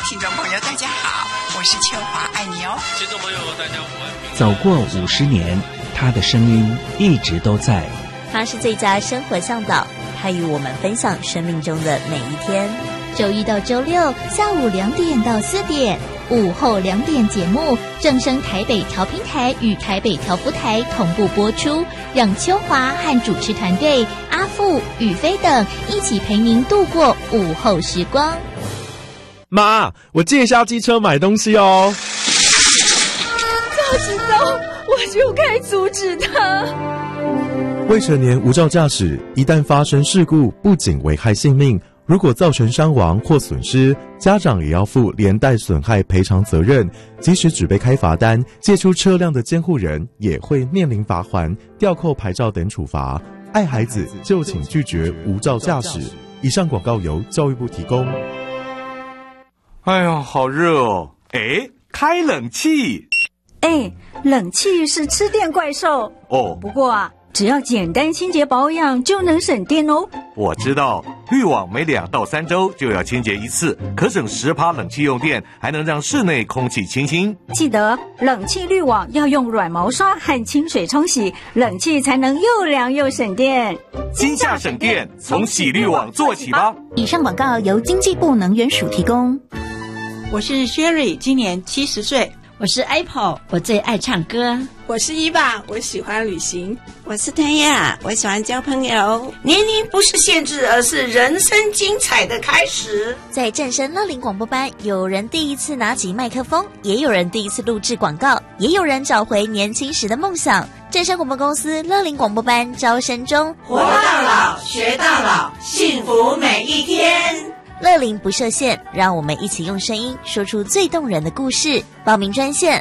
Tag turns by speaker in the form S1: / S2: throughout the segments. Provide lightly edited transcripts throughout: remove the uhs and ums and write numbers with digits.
S1: 听众朋友大家好，我是秋华，爱你哦。
S2: 听众朋友大家午安。
S3: 走过50年，他的声音一直都在。
S4: 他是最佳生活向导，他与我们分享生命中的每一天。
S5: 周一到周六下午2点到4点，午后2点节目正声台北调频台与台北调福台同步播出，让秋华和主持团队阿富、宇飞等一起陪您度过午后时光。
S6: 妈，我借一下机车买东西哦。
S7: 早知道我就该阻止他。
S8: 未成年无照驾驶，一旦发生事故，不仅危害性命，如果造成伤亡或损失，家长也要负连带损害赔偿责任。即使只被开罚单，借出车辆的监护人也会面临罚锾、吊扣牌照等处罚。爱孩子就请拒绝无照驾驶。以上广告由教育部提供。
S9: 哎呀，好热哦！哎，开冷气。
S10: 哎，冷气是吃电怪兽
S9: 哦。
S10: 不过啊，只要简单清洁保养就能省电哦。
S9: 我知道，滤网每2到3周就要清洁一次，可省10%冷气用电，还能让室内空气清新。
S10: 记得冷气滤网要用软毛刷和清水冲洗，冷气才能又凉又省电。
S9: 今夏省电，从洗滤网做起吧。
S5: 以上广告由经济部能源署提供。
S11: 我是 Sherry， 今年70岁。
S12: 我是 Apple， 我最爱唱歌。
S13: 我是伊爸，我喜欢旅行。
S14: 我是谭雅，我喜欢交朋友。
S15: 年龄不是限制，而是人生精彩的开始。
S4: 在正声乐龄广播班，有人第一次拿起麦克风，也有人第一次录制广告，也有人找回年轻时的梦想。正声广播公司乐龄广播班招生中，
S15: 活到老，学到老，幸福每一天。
S4: 乐龄不设限，让我们一起用声音说出最动人的故事。报名专线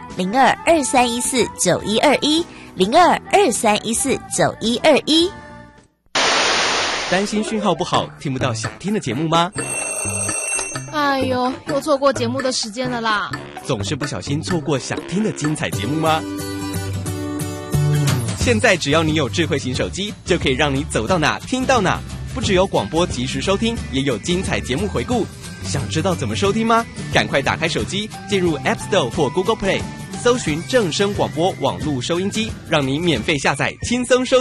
S4: 02-2314-9121，02-2314-9121。
S16: 担心讯号不好，听不到想听的节目吗？
S7: 哎呦，又错过节目的时间了啦！
S16: 总是不小心错过想听的精彩节目吗？现在只要你有智慧型手机，就可以让你走到哪听到哪。不只有广播即时收听，也有精彩节目回顾。想知道怎么收听吗？赶快打开手机，进入 App Store 或 Google Play， 搜寻正声广播网络收音机，让你免费下载，轻松收听。